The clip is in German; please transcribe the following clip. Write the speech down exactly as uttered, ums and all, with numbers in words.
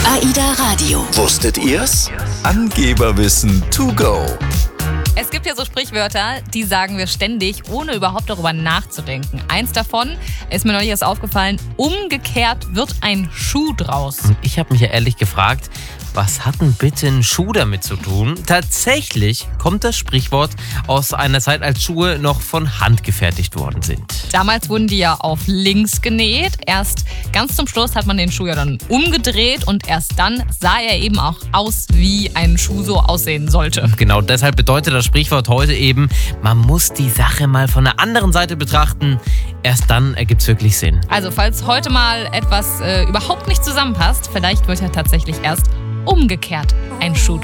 AIDA Radio. Wusstet ihr's? Angeberwissen to go. Es gibt ja so Sprichwörter, die sagen wir ständig, ohne überhaupt darüber nachzudenken. Eins davon ist mir neulich erst aufgefallen: umgekehrt wird ein Schuh draus. Ich habe mich ja ehrlich gefragt, was hat denn bitte ein Schuh damit zu tun? Tatsächlich kommt das Sprichwort aus einer Zeit, als Schuhe noch von Hand gefertigt worden sind. Damals wurden die ja auf links genäht. Erst ganz zum Schluss hat man den Schuh ja dann umgedreht und erst dann sah er eben auch aus, wie ein Schuh so aussehen sollte. Genau, deshalb bedeutet das Sprichwort heute eben, man muss die Sache mal von der anderen Seite betrachten. Erst dann ergibt es wirklich Sinn. Also falls heute mal etwas äh, überhaupt nicht zusammenpasst, vielleicht wird ja tatsächlich erst umgekehrt ein Schuh